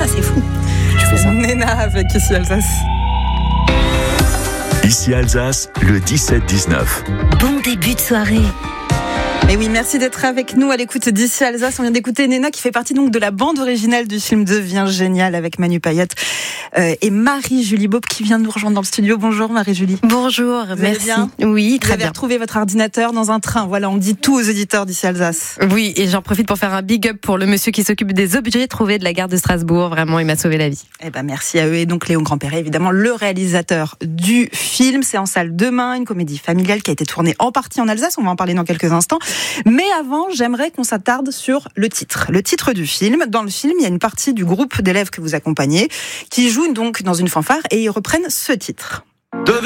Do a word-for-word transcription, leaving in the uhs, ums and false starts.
c'est fou. Tu fais ça. Néna avec Ici Alsace. Ici Alsace, le dix-sept dix-neuf. Bon début de soirée. Et oui, merci d'être avec nous à l'écoute d'Ici Alsace. On vient d'écouter Néna qui fait partie donc de la bande originale du film Devient génial avec Manu Payette euh, et Marie-Julie Beaup qui vient nous rejoindre dans le studio. Bonjour Marie-Julie. Bonjour, Vous merci. Bien oui, très Vous avez bien. retrouvé votre ordinateur dans un train. Voilà, on dit tout aux éditeurs d'Ici Alsace. Oui, et j'en profite pour faire un big up pour le monsieur qui s'occupe des objets trouvés de la gare de Strasbourg. Vraiment, il m'a sauvé la vie. Eh ben, merci à eux. Et donc Léon Grandperret, évidemment, le réalisateur du film. C'est en salle demain, une comédie familiale qui a été tournée en partie en Alsace. On va en parler dans quelques instants. Mais avant, j'aimerais qu'on s'attarde sur le titre. Le titre du film. Dans le film, il y a une partie du groupe d'élèves que vous accompagnez qui jouent donc dans une fanfare et ils reprennent ce titre.